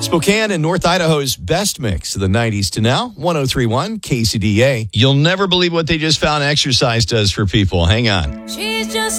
Spokane and North Idaho's best mix of the 90s to now. 103.1 KCDA. You'll never believe what they just found exercise does for people. Hang on. She's just